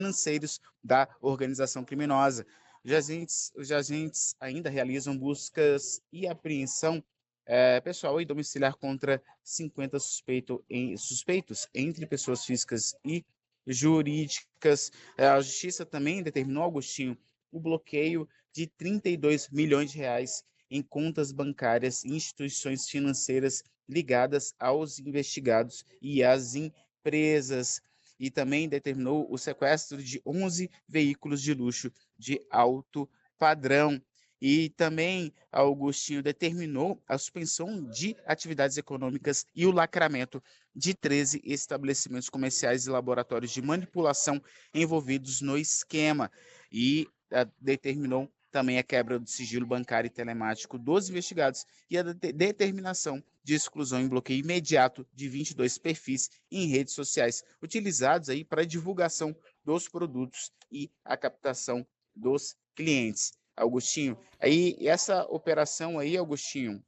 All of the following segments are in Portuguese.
financeiros da organização criminosa. Os agentes ainda realizam buscas e apreensão pessoal e domiciliar contra 50 suspeitos entre pessoas físicas e jurídicas. A Justiça também determinou, Agostinho, o bloqueio de 32 milhões de reais em contas bancárias e instituições financeiras ligadas aos investigados e às empresas. E também determinou o sequestro de 11 veículos de luxo de alto padrão. E também, Augustinho, determinou a suspensão de atividades econômicas e o lacramento de 13 estabelecimentos comerciais e laboratórios de manipulação envolvidos no esquema. E determinou também a quebra do sigilo bancário e telemático dos investigados e a determinação de exclusão e bloqueio imediato de 22 perfis em redes sociais utilizados aí para divulgação dos produtos e a captação dos clientes. Augustinho, aí essa operação aí, Augustinho,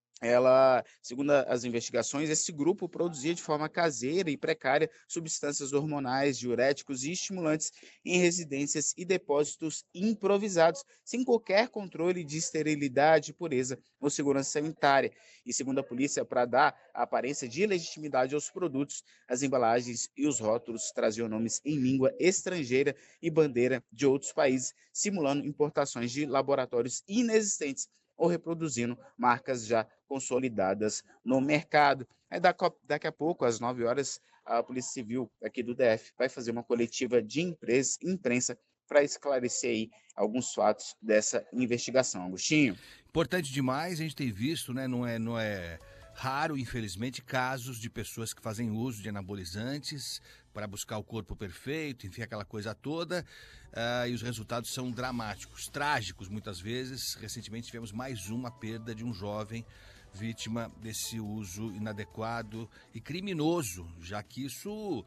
ela, segundo as investigações, esse grupo produzia de forma caseira e precária substâncias hormonais, diuréticos e estimulantes em residências e depósitos improvisados, sem qualquer controle de esterilidade, pureza ou segurança sanitária. E segundo a polícia, para dar a aparência de legitimidade aos produtos, as embalagens e os rótulos traziam nomes em língua estrangeira e bandeira de outros países, simulando importações de laboratórios inexistentes ou reproduzindo marcas já consolidadas no mercado. Aí daqui a pouco, às 9 horas, a Polícia Civil aqui do DF vai fazer uma coletiva de imprensa para esclarecer aí alguns fatos dessa investigação. Agostinho? Importante demais, a gente tem visto, né? Não é raro, infelizmente, casos de pessoas que fazem uso de anabolizantes para buscar o corpo perfeito, enfim, aquela coisa toda, e os resultados são dramáticos, trágicos muitas vezes. Recentemente tivemos mais uma perda de um jovem vítima desse uso inadequado e criminoso, já que isso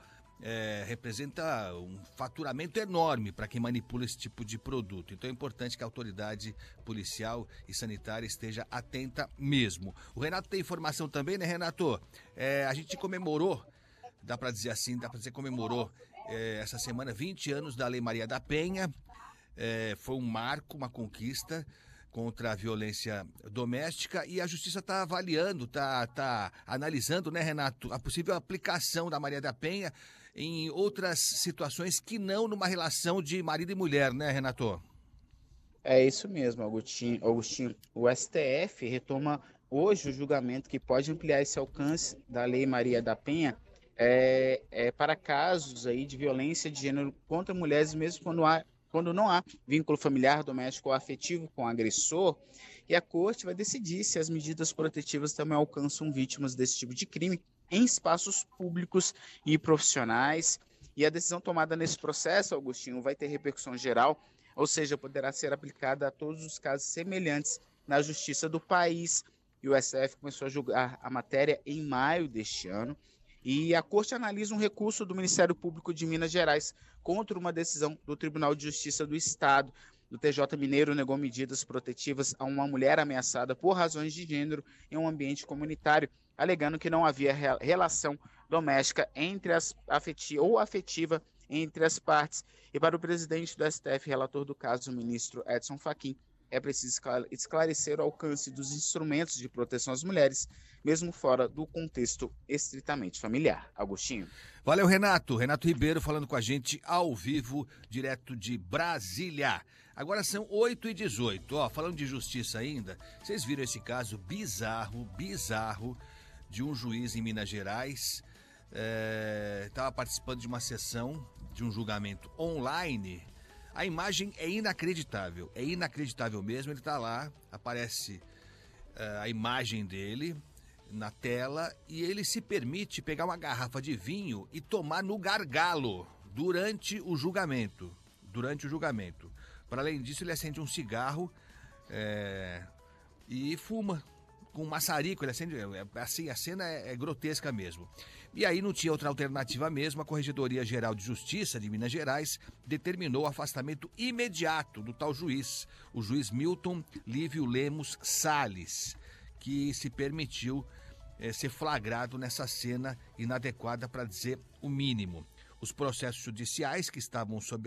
representa um faturamento enorme para quem manipula esse tipo de produto. Então é importante que a autoridade policial e sanitária esteja atenta mesmo. O Renato tem informação também, né, Renato? A gente comemorou, dá para dizer assim, comemorou essa semana 20 anos da Lei Maria da Penha. Foi um marco, uma conquista contra a violência doméstica, e a Justiça está avaliando, está analisando, né, Renato, a possível aplicação da Maria da Penha em outras situações que não numa relação de marido e mulher, né, Renato? É isso mesmo, Agostinho. O STF retoma hoje o julgamento que pode ampliar esse alcance da Lei Maria da Penha para casos aí de violência de gênero contra mulheres, mesmo quando não há vínculo familiar, doméstico ou afetivo com o agressor. E a Corte vai decidir se as medidas protetivas também alcançam vítimas desse tipo de crime em espaços públicos e profissionais. E a decisão tomada nesse processo, Agostinho, vai ter repercussão geral, ou seja, poderá ser aplicada a todos os casos semelhantes na justiça do país. E o STF começou a julgar a matéria em maio deste ano. E a Corte analisa um recurso do Ministério Público de Minas Gerais contra uma decisão do Tribunal de Justiça do Estado. O TJ Mineiro negou medidas protetivas a uma mulher ameaçada por razões de gênero em um ambiente comunitário, alegando que não havia relação doméstica ou afetiva entre as partes. E para o presidente do STF, relator do caso, o ministro Edson Fachin, é preciso esclarecer o alcance dos instrumentos de proteção às mulheres, mesmo fora do contexto estritamente familiar. Agostinho. Valeu, Renato. Renato Ribeiro falando com a gente ao vivo, direto de Brasília. Agora são 8h18. Falando de justiça ainda, vocês viram esse caso bizarro de um juiz em Minas Gerais. Estava participando de uma sessão de um julgamento online. A imagem é inacreditável mesmo. Ele está lá, aparece a imagem dele na tela e ele se permite pegar uma garrafa de vinho e tomar no gargalo durante o julgamento. Para além disso, ele acende um cigarro e fuma com um maçarico. Ele acende, assim, a cena é grotesca mesmo. E aí não tinha outra alternativa mesmo. A Corregedoria Geral de Justiça de Minas Gerais determinou o afastamento imediato do tal juiz, o juiz Milton Lívio Lemos Salles, que se permitiu ser flagrado nessa cena inadequada, para dizer o mínimo. os processos judiciais que estavam sob